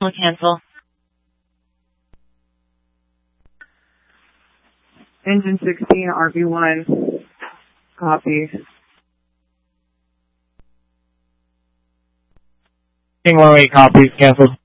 We'll cancel. Engine 16, RV1. Copy. King 108 copies, canceled.